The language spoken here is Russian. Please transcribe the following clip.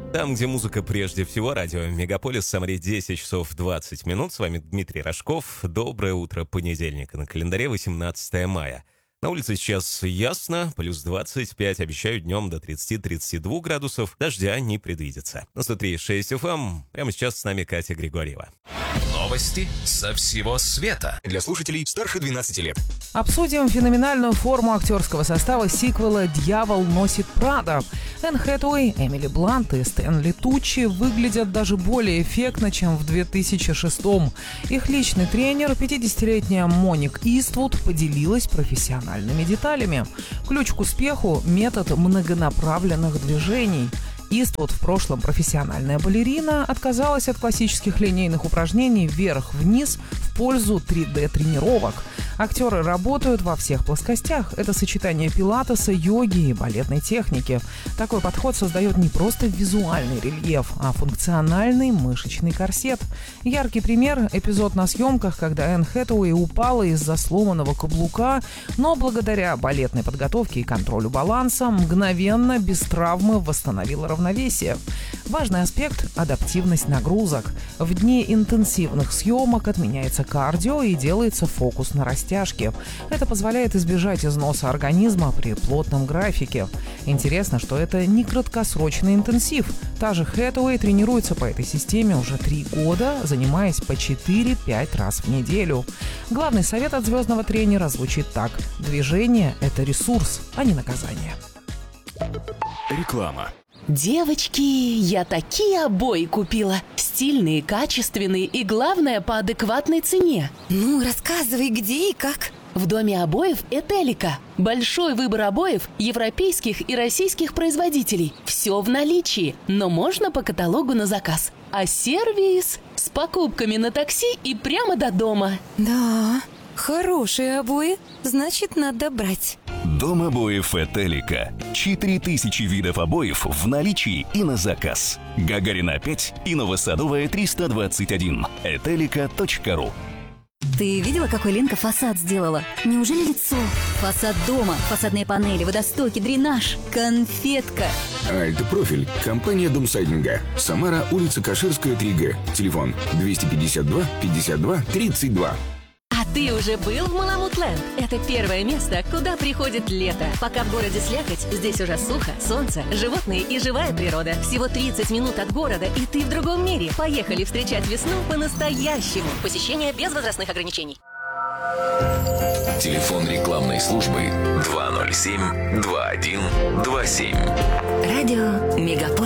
Там, где музыка прежде всего, радио Мегаполис, Самаре, 10 часов 20 минут. С вами Дмитрий Рожков. Доброе утро, понедельник. На календаре 18 мая. На улице сейчас ясно, плюс 25, обещают днем до 30-32 градусов. Дождя не предвидится. На 103.6 FM прямо сейчас с нами Катя Григорьева. Новости со всего света. Для слушателей старше 12 лет. Обсудим феноменальную форму актерского состава сиквела «Дьявол носит Прада». Энн Хэтэуэй, Эмили Блант и Стэнли Туччи выглядят даже более эффектно, чем в 2006-м. Их личный тренер, 50-летняя Моник Иствуд, поделилась профессиональными деталями. Ключ к успеху – метод многонаправленных движений. Иствуд, в прошлом профессиональная балерина, отказалась от классических линейных упражнений вверх-вниз в пользу 3D-тренировок. Актеры работают во всех плоскостях. Это сочетание пилатеса, йоги и балетной техники. Такой подход создает не просто визуальный рельеф, а функциональный мышечный корсет. Яркий пример – эпизод на съемках, когда Энн Хэтэуэй упала из-за сломанного каблука, но благодаря балетной подготовке и контролю баланса мгновенно, без травмы, восстановила равновесие. Важный аспект – адаптивность нагрузок. В дни интенсивных съемок отменяется кардио и делается фокус на растяжке. Это позволяет избежать износа организма при плотном графике. Интересно, что это не краткосрочный интенсив. Та же Хэтэуэй тренируется по этой системе уже 3 года, занимаясь по 4-5 раз в неделю. Главный совет от звездного тренера звучит так: движение – это ресурс, а не наказание. Реклама. Девочки, я такие обои купила. Стильные, качественные и, главное, по адекватной цене. Ну, рассказывай, где и как. В доме обоев «Этелика». Большой выбор обоев европейских и российских производителей. Все в наличии, но можно по каталогу на заказ. А сервис с покупками на такси и прямо до дома. Да, хорошие обои, значит, надо брать. Дом обоев «Этелика». 4000 видов обоев в наличии и на заказ. Гагарина 5 и Новосадовая 321. Этелика.ру. Ты видела, какой Ленка фасад сделала? Неужели лицо? Фасад дома, фасадные панели, водостоки, дренаж. Конфетка. Альтопрофиль. Компания Домсайдинга. Самара, улица Каширская, 3Г. Телефон 252 52 32. А ты уже был в Маламут-ленд? Это первое место, куда приходит лето. Пока в городе слякоть, здесь уже сухо, солнце, животные и живая природа. Всего 30 минут от города, и ты в другом мире. Поехали встречать весну по-настоящему. Посещение без возрастных ограничений. Телефон рекламной службы 207-2127. Радио Мегаполис.